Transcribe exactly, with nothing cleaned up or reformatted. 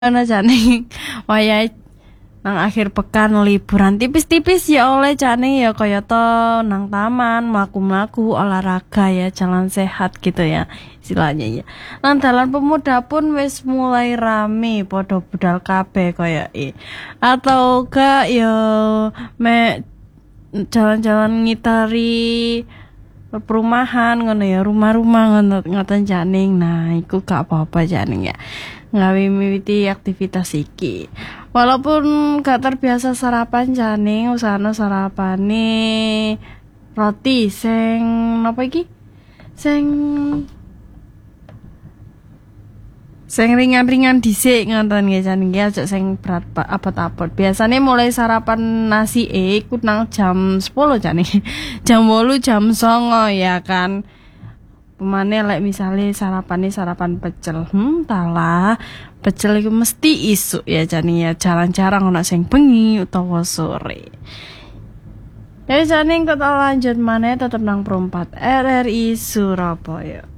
Ana jane wayahe nang akhir pekan liburan tipis-tipis ya oleh jane ya kaya to nang taman mlaku-mlaku olahraga ya jalan sehat gitu ya istilahnya ya. Nang dalan pemuda pun wis mulai rame padha budal kabeh kaya e. Atau gak ya mek jalan-jalan ngitari perumahan ngono ya rumah-rumah ngono ngoten janing. Nah, iku gak apa-apa janing ya. Ngawi miwiti aktivitas iki. Walaupun gak terbiasa sarapan janing, usahana sarapane roti sing napa iki? Sing sing ringan-ringan dhisik ngoten nggih janing ya aja sing berat abot-abot. Biasane mulai sarapan nasi e iku nang jam sepuluh janing. jam wolu jam songo ya kan. Pemane lek misale sarapane sarapan pecel. Hmm, talah. Pecel iku mesti isuk ya jane ya jarang-jarang ana sing bengi utawa sore. Ya jane kok tak lanjut maneh tetep nang Pro empat R R I Surabaya.